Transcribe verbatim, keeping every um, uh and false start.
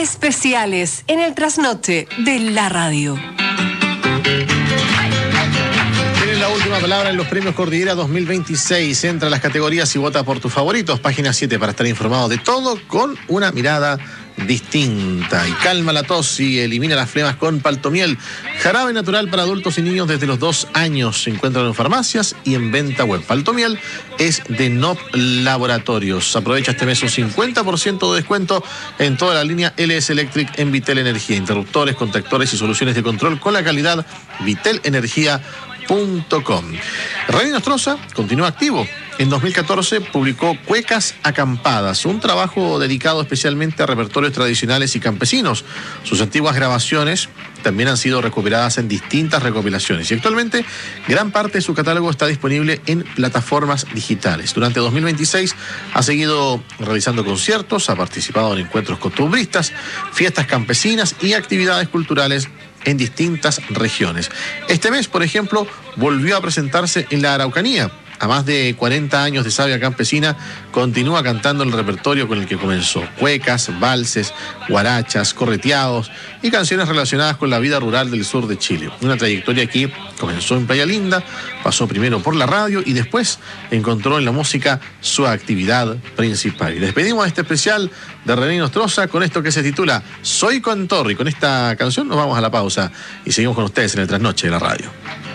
Especiales en el trasnoche de la radio. Tienen la última palabra en los premios Cordillera dos mil veintiséis. Entra a las categorías y vota por tus favoritos. Página siete para estar informado de todo con una mirada distinta. Y calma la tos y elimina las flemas con Paltomiel. Jarabe natural para adultos y niños desde los dos años. Se encuentran en farmacias y en venta web. Paltomiel es de N O P Laboratorios. Aprovecha este mes un cincuenta por ciento de descuento en toda la línea L S Electric en Vitel Energía. Interruptores, contactores y soluciones de control con la calidad vitel energía punto com. René Nostroza continúa activo. En dos mil catorce publicó Cuecas Acampadas, un trabajo dedicado especialmente a repertorios tradicionales y campesinos. Sus antiguas grabaciones también han sido recuperadas en distintas recopilaciones y actualmente gran parte de su catálogo está disponible en plataformas digitales. Durante dos mil veintiséis ha seguido realizando conciertos, ha participado en encuentros costumbristas, fiestas campesinas y actividades culturales en distintas regiones. Este mes, por ejemplo, volvió a presentarse en la Araucanía. A más de cuarenta años de savia campesina, continúa cantando el repertorio con el que comenzó. Cuecas, valses, guarachas, correteados y canciones relacionadas con la vida rural del sur de Chile. Una trayectoria que comenzó en Playa Linda, pasó primero por la radio y después encontró en la música su actividad principal. Y despedimos este especial de René Nostroza con esto que se titula Soy Contorri. Con esta canción nos vamos a la pausa y seguimos con ustedes en el trasnoche de la radio.